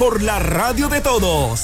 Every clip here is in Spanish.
por la radio de todos.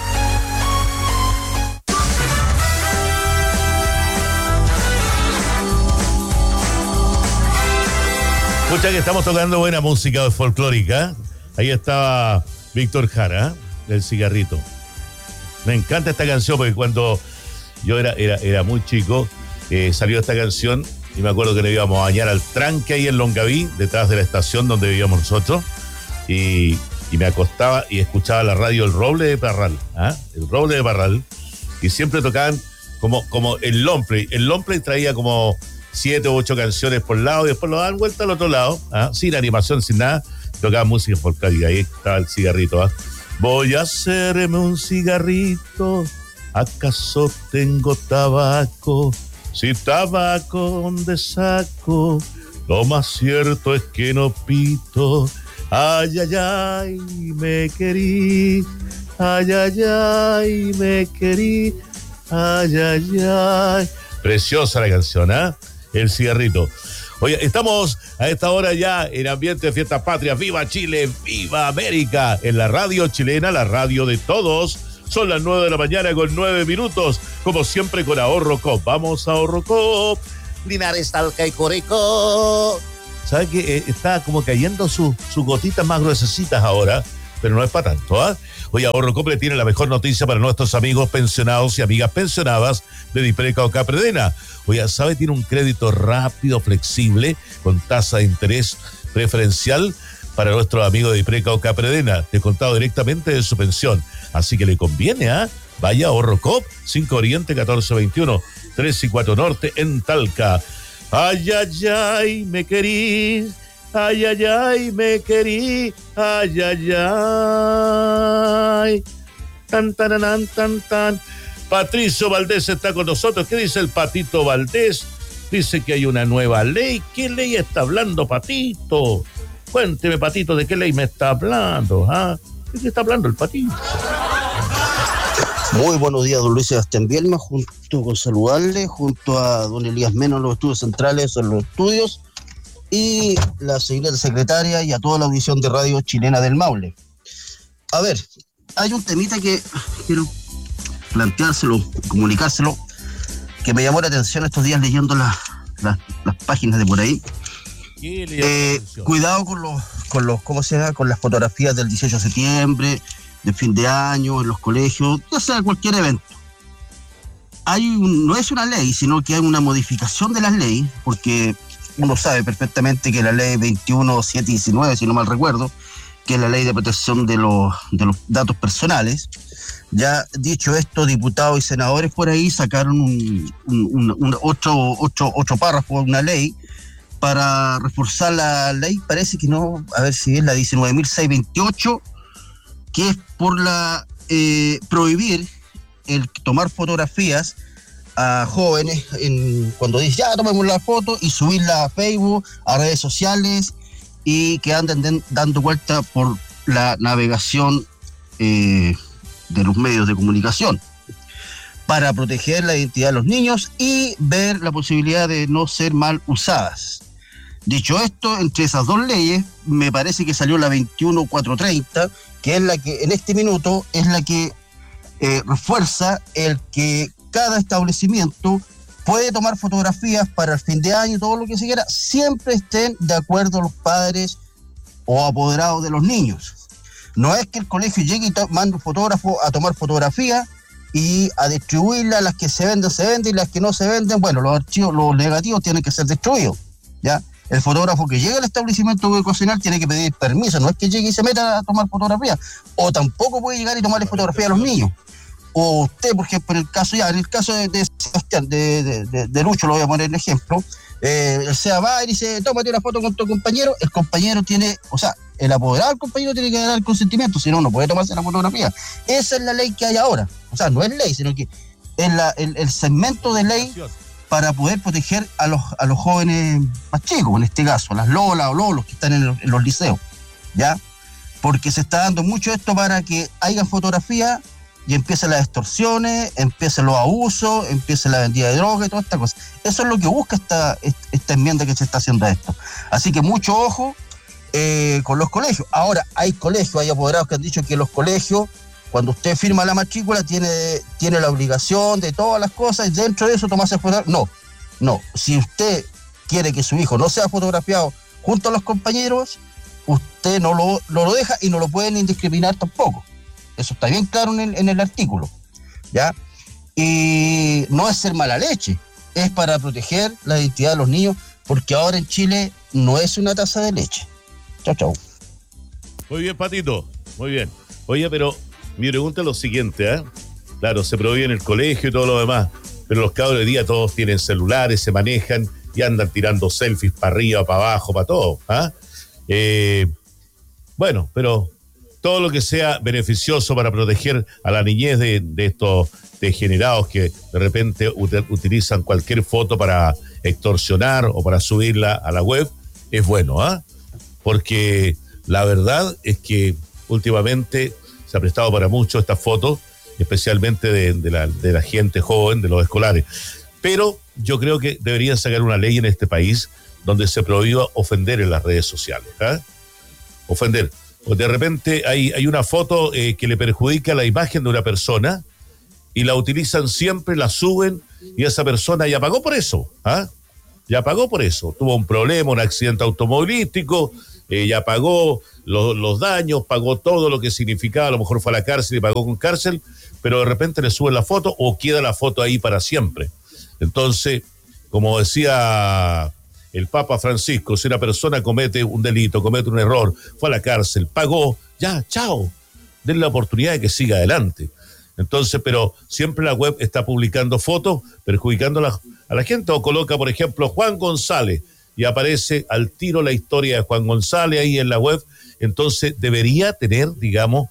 Escucha que estamos tocando buena música folclórica. Ahí estaba Víctor Jara, El Cigarrito. Me encanta esta canción porque cuando yo era muy chico, salió esta canción y me acuerdo que nos íbamos a bañar al tranque ahí en Longaví, detrás de la estación donde vivíamos nosotros, y me acostaba y escuchaba la radio El Roble de Parral, El Roble de Parral, y siempre tocaban como el long play. El long play traía como 7 u 8 canciones por lado y después lo daban vuelta al otro lado, sin animación, sin nada, tocaban música folclórica. Ahí estaba el cigarrito. Voy a hacerme un cigarrito, ¿acaso tengo tabaco? Si tabaco donde saco, lo más cierto es que no pito. Ay, ay, ay, me querí, ay, ay, ay, me querí, ay, ay, ay. Preciosa la canción, El Cigarrito. Oye, estamos a esta hora ya en ambiente de fiestas patrias. ¡Viva Chile! ¡Viva América! En la radio chilena, la radio de todos. Son las 9 de la mañana con 9 minutos. Como siempre con Ahorro Coop. Vamos a Ahorro Coop. Linares, Talca y Coreco. ¿Sabes que está como cayendo sus gotitas más gruesecitas ahora? Pero no es para tanto, Oye, Ahorro Coop le tiene la mejor noticia para nuestros amigos pensionados y amigas pensionadas de Dipreca o Capredena. Oye, ¿sabe? Tiene un crédito rápido, flexible, con tasa de interés preferencial para nuestros amigos de Dipreca o Capredena, descontado directamente de su pensión. Así que le conviene, Vaya a Ahorro Coop, 5 Oriente 1421, 3 y 4 Norte en Talca. Ay, ay, ay, me querís. Ay, ay, ay, me querí, ay, ay, ay. Tan, tan, tan, tan. Patricio Valdés está con nosotros. ¿Qué dice el Patito Valdés? Dice que hay una nueva ley. ¿Qué ley está hablando, Patito? Cuénteme, Patito, ¿de qué ley me está hablando? ¿De qué está hablando el Patito? Muy buenos días, don Luis Sebastián Bielma, junto con saludarle, junto a don Elías Meno en los estudios centrales, en los estudios, y la señora secretaria y a toda la audición de radio chilena del Maule. A ver, hay un temita que quiero planteárselo, comunicárselo, que me llamó la atención estos días leyendo las páginas de por ahí. Cuidado con los ¿cómo se llama? Con las fotografías del 18 de septiembre, de fin de año, en los colegios, ya sea cualquier evento. No es una ley, sino que hay una modificación de las leyes, porque uno sabe perfectamente que la ley 21.719, si no mal recuerdo, que es la ley de protección de los datos personales. Ya dicho esto, diputados y senadores por ahí sacaron otro párrafo, una ley, para reforzar la ley, parece que no, a ver si es la 19.628, que es por prohibir el tomar fotografías a jóvenes cuando dice ya tomemos la foto y subirla a Facebook, a redes sociales, y que anden dando vuelta por la navegación de los medios de comunicación, para proteger la identidad de los niños y ver la posibilidad de no ser mal usadas. Dicho esto, entre esas dos leyes, me parece que salió la 21.430, que es la que en este minuto es la que refuerza el que cada establecimiento puede tomar fotografías para el fin de año, todo lo que se quiera, siempre estén de acuerdo los padres o apoderados de los niños. No es que el colegio llegue y mande un fotógrafo a tomar fotografías y a distribuirlas, las que se venden y las que no se venden, bueno, los archivos, los negativos tienen que ser destruidos, ¿ya? El fotógrafo que llega al establecimiento educacional tiene que pedir permiso, no es que llegue y se meta a tomar fotografías, o tampoco puede llegar y tomarle fotografía a los niños. O usted, por ejemplo, en el caso de Sebastián, de Lucho, lo voy a poner en ejemplo, el SEA va y dice, tómate una foto con tu compañero, el compañero tiene, o sea, el apoderado del compañero tiene que dar el consentimiento, si no, no puede tomarse la fotografía. Esa es la ley que hay ahora, o sea, no es ley, sino que es el segmento de ley para poder proteger a los jóvenes más chicos, en este caso, a las lolas o lolos que están en los liceos, ¿ya? Porque se está dando mucho esto para que haya fotografía y empiecen las extorsiones, empiecen los abusos, empiece la vendida de droga y toda esta cosa. Eso es lo que busca esta enmienda que se está haciendo a esto. Así que mucho ojo, con los colegios. Ahora, hay colegios, hay apoderados que han dicho que los colegios, cuando usted firma la matrícula, tiene la obligación de todas las cosas, y dentro de eso tomarse fotografía. No. Si usted quiere que su hijo no sea fotografiado junto a los compañeros, usted no lo deja y no lo pueden indiscriminar tampoco. Eso está bien claro en el artículo, ¿ya? Y no es ser mala leche, es para proteger la identidad de los niños, porque ahora en Chile no es una taza de leche. Chau. Muy bien, Patito, muy bien. Oye, pero mi pregunta es lo siguiente, ¿eh? Claro, se prohíbe en el colegio y todo lo demás, pero los cabros de día todos tienen celulares, se manejan y andan tirando selfies para arriba, para abajo, para todo, ¿ah? Bueno, pero todo lo que sea beneficioso para proteger a la niñez de estos degenerados que de repente utilizan cualquier foto para extorsionar o para subirla a la web, es bueno, ¿ah? Porque la verdad es que últimamente se ha prestado para mucho estas fotos, especialmente de la gente joven, de los escolares. Pero yo creo que deberían sacar una ley en este país donde se prohíba ofender en las redes sociales, ¿eh? Ofender. O de repente hay una foto que le perjudica la imagen de una persona y la utilizan siempre, la suben y esa persona ya pagó por eso, ¿ah? Ya pagó por eso. Tuvo un problema, un accidente automovilístico, ya pagó los daños, pagó todo lo que significaba, a lo mejor fue a la cárcel y pagó con cárcel, pero de repente le suben la foto o queda la foto ahí para siempre. Entonces, como decía el Papa Francisco, si una persona comete un delito, comete un error, fue a la cárcel, pagó, ya, chao, denle la oportunidad de que siga adelante. Entonces, pero siempre la web está publicando fotos, perjudicando a la gente, o coloca, por ejemplo, Juan González, y aparece al tiro la historia de Juan González ahí en la web. Entonces, debería tener, digamos,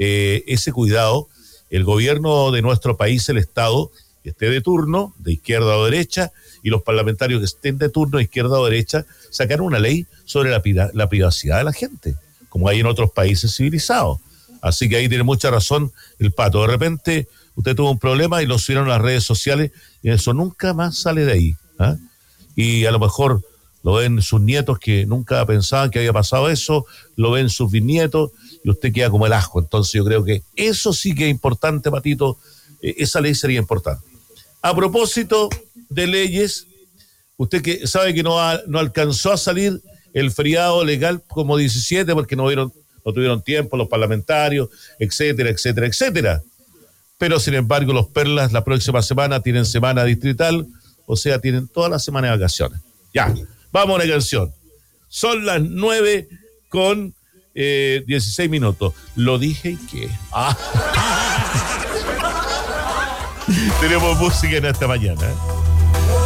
ese cuidado el gobierno de nuestro país, el Estado, que esté de turno, de izquierda o derecha, y los parlamentarios que estén de turno, de izquierda o derecha, sacar una ley sobre la privacidad de la gente, como hay en otros países civilizados. Así que ahí tiene mucha razón el Pato. De repente usted tuvo un problema y lo subieron a las redes sociales y eso nunca más sale de ahí, ¿eh? Y a lo mejor lo ven sus nietos que nunca pensaban que había pasado eso, lo ven sus bisnietos y usted queda como el ajo. Entonces yo creo que eso sí que es importante, Patito, esa ley sería importante. A propósito de leyes, usted que sabe que no alcanzó a salir el feriado legal como 17 porque no tuvieron tiempo los parlamentarios, etcétera, etcétera, etcétera. Pero sin embargo los Perlas la próxima semana tienen semana distrital, o sea, tienen toda la semana de vacaciones. Ya, vamos a una canción. Son las 9:16. Lo dije y qué. Tenemos música en esta mañana, ¿eh?